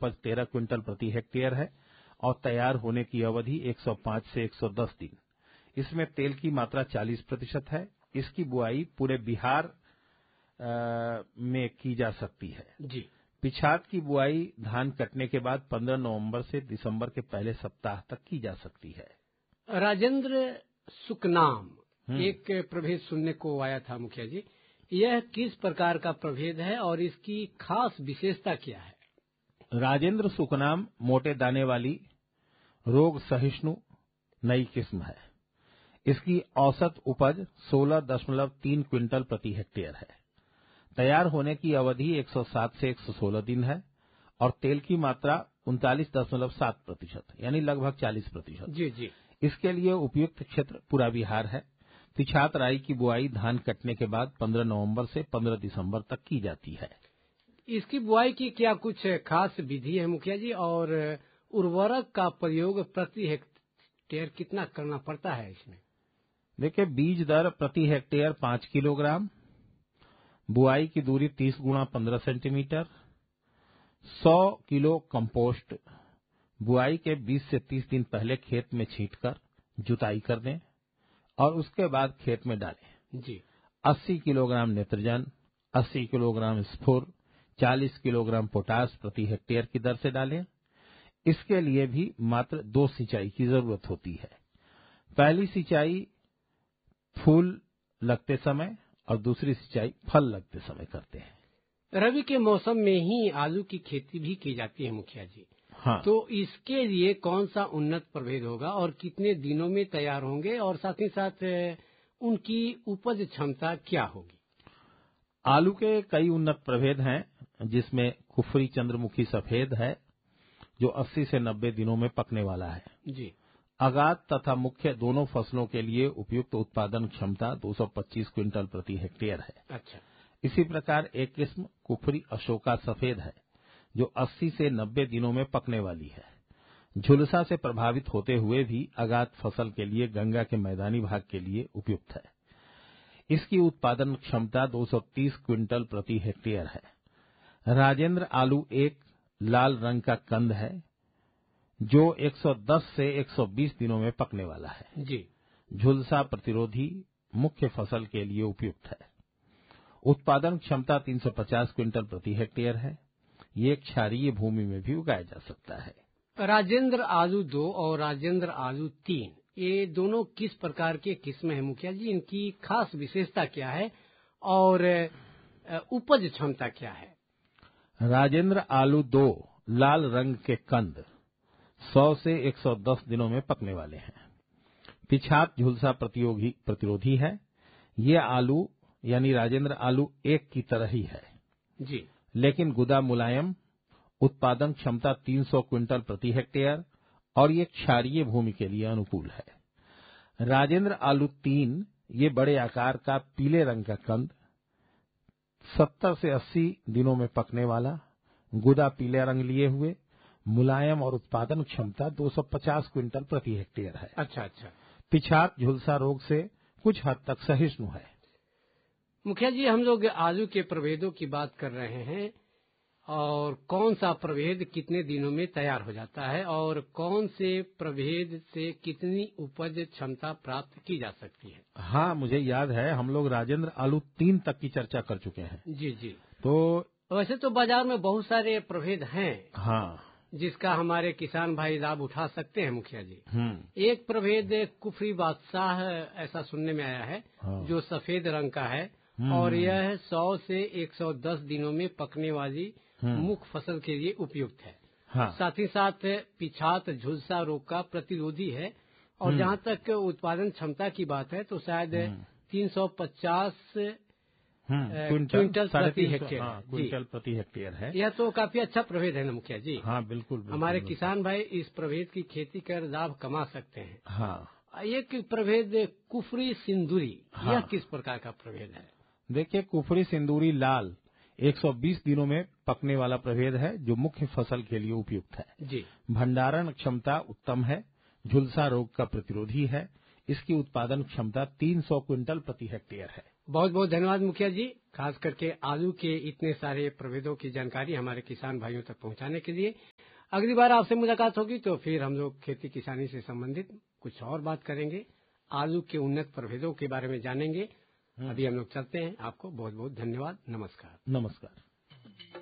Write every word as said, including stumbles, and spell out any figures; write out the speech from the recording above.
उपज तेरह क्विंटल प्रति हेक्टेयर है और तैयार होने की अवधि एक सौ पाँच से एक सौ दस दिन। इसमें तेल की मात्रा चालीस प्रतिशत है। इसकी बुआई पूरे बिहार आ, में की जा सकती है। जी। पिछात की बुआई धान कटने के बाद पंद्रह नवंबर से दिसंबर के पहले सप्ताह तक की जा सकती है। राजेंद्र सुकनाम एक प्रभेद सुनने को आया था मुखिया जी, यह किस प्रकार का प्रभेद है और इसकी खास विशेषता क्या है? राजेंद्र सुकनाम मोटे दाने वाली रोग सहिष्णु नई किस्म है। इसकी औसत उपज सोलह दशमलव तीन क्विंटल प्रति हेक्टेयर है। तैयार होने की अवधि एक सौ सात से एक सौ सोलह दिन है और तेल की मात्रा उनतालीस दशमलव सात प्रतिशत यानी लगभग चालीस प्रतिशत। जी जी। इसके लिए उपयुक्त क्षेत्र पूरा बिहार है। पिछात राई की बुआई धान कटने के बाद पंद्रह नवंबर से पंद्रह दिसंबर तक की जाती है। इसकी बुआई की क्या कुछ खास विधि है मुखिया जी, और उर्वरक का प्रयोग प्रति हेक्टेयर कितना करना पड़ता है इसमें? देखिए, बीज दर प्रति हेक्टेयर पांच किलोग्राम, बुआई की दूरी तीस गुणा पंद्रह सेंटीमीटर, सौ किलो कंपोस्ट बुआई के बीस से तीस दिन पहले खेत में छींटकर जुताई कर दें और उसके बाद खेत में डालें। जी। अस्सी किलोग्राम नेत्रजन, अस्सी किलोग्राम स्फुर, चालीस किलोग्राम पोटास प्रति हेक्टेयर की दर से डालें। इसके लिए भी मात्र दो सिंचाई की जरूरत होती है। पहली सिंचाई फूल लगते समय और दूसरी सिंचाई फल लगते समय करते हैं। रबी के मौसम में ही आलू की खेती भी की जाती है मुखिया जी। हाँ। तो इसके लिए कौन सा उन्नत प्रभेद होगा और कितने दिनों में तैयार होंगे, और साथ ही साथ उनकी उपज क्षमता क्या होगी? आलू के कई उन्नत प्रभेद हैं, जिसमें कुफरी चंद्रमुखी सफेद है जो अस्सी से नब्बे दिनों में पकने वाला है। जी। आगात तथा मुख्य दोनों फसलों के लिए उपयुक्त उत्पादन क्षमता दो सौ पच्चीस क्विंटल प्रति हेक्टेयर है। अच्छा। इसी प्रकार एक किस्म कुफरी अशोका सफेद है जो अस्सी से नब्बे दिनों में पकने वाली है। झुलसा से प्रभावित होते हुए भी आगात फसल के लिए गंगा के मैदानी भाग के लिए उपयुक्त है। इसकी उत्पादन क्षमता दो सौ तीस क्विंटल प्रति हेक्टेयर है। राजेंद्र आलू एक लाल रंग का कंद है जो एक सौ दस से एक सौ बीस दिनों में पकने वाला है। जी। झुलसा प्रतिरोधी मुख्य फसल के लिए उपयुक्त है। उत्पादन क्षमता तीन सौ पचास क्विंटल प्रति हेक्टेयर है। ये क्षारीय भूमि में भी उगाया जा सकता है। राजेंद्र आलू दो और राजेंद्र आलू तीन, ये दोनों किस प्रकार के किस्म हैं मुखिया जी? इनकी खास विशेषता क्या है और उपज क्षमता क्या है? राजेंद्र आलू दो लाल रंग के कंद सौ से एक सौ दस दिनों में पकने वाले हैं। पिछात झुलसा प्रतियोगी प्रतिरोधी है। ये आलू यानी राजेंद्र आलू एक की तरह ही है जी, लेकिन गुदा मुलायम, उत्पादन क्षमता तीन सौ क्विंटल प्रति हेक्टेयर और ये क्षारीय भूमि के लिए अनुकूल है। राजेंद्र आलू तीन ये बड़े आकार का पीले रंग का कंद सत्तर से अस्सी दिनों में पकने वाला, गुदा पीले रंग लिए हुए, मुलायम और उत्पादन क्षमता दो सौ पचास क्विंटल प्रति हेक्टेयर है। अच्छा अच्छा। पिछात झुलसा रोग से कुछ हद तक सहिष्णु है। मुखिया जी, हम लोग आलू के प्रभेदों की बात कर रहे हैं, और कौन सा प्रभेद कितने दिनों में तैयार हो जाता है और कौन से प्रभेद से कितनी उपज क्षमता प्राप्त की जा सकती है? हाँ, मुझे याद है हम लोग राजेंद्र आलू तीन तक की चर्चा कर चुके हैं। जी जी। तो वैसे तो बाजार में बहुत सारे प्रभेद हैं, हाँ, जिसका हमारे किसान भाई लाभ उठा सकते हैं मुखिया जी। हम्म एक प्रभेद कुफरी बादशाह ऐसा सुनने में आया है, हाँ। जो सफेद रंग का है और यह सौ से एक सौ दस दिनों में पकने वाली मुख्य फसल के लिए उपयुक्त है। हाँ। साथ ही साथ पिछात झुलसा रोग का प्रतिरोधी है, और जहाँ तक उत्पादन क्षमता की बात है तो शायद तीन सौ पचास क्विंटल प्रति हेक्टेयर क्विंटल प्रति हेक्टेयर है। यह तो काफी अच्छा प्रभेद है ना मुखिया जी? हाँ, बिल्कुल, बिल्कुल हमारे बिल्कुल। किसान भाई इस प्रभेद की खेती कर लाभ कमा सकते हैं। हाँ। एक प्रभेद कुफरी सिंदूरी, हाँ। यह किस प्रकार का प्रभेद है? देखिए, कुफरी सिंदूरी लाल एक सौ बीस दिनों में पकने वाला प्रभेद है जो मुख्य फसल के लिए उपयुक्त है। जी। भंडारण क्षमता उत्तम है, झुलसा रोग का प्रतिरोधी है। इसकी उत्पादन क्षमता तीन सौ क्विंटल प्रति हेक्टेयर है। बहुत बहुत धन्यवाद मुखिया जी, खास करके आलू के इतने सारे प्रभेदों की जानकारी हमारे किसान भाइयों तक पहुंचाने के लिए। अगली बार आपसे मुलाकात होगी तो फिर हम लोग खेती किसानी से संबंधित कुछ और बात करेंगे, आलू के उन्नत प्रभेदों के बारे में जानेंगे। अभी हम लोग चलते हैं। आपको बहुत बहुत धन्यवाद। नमस्कार। नमस्कार।